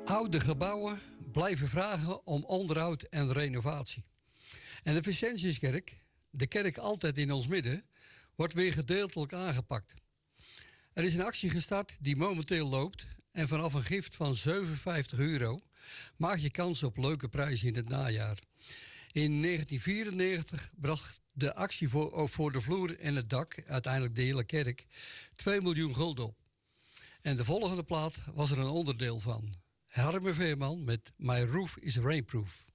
Oude gebouwen blijven vragen om onderhoud en renovatie. En de Vincentiuskerk, de kerk altijd in ons midden, wordt weer gedeeltelijk aangepakt. Er is een actie gestart die momenteel loopt en vanaf een gift van €57 maak je kans op leuke prijzen in het najaar. In 1994 bracht de actie voor de vloer en het dak, uiteindelijk de hele kerk, 2 miljoen gulden op. En de volgende plaat was er een onderdeel van. Harme Veerman met My Roof is Rainproof.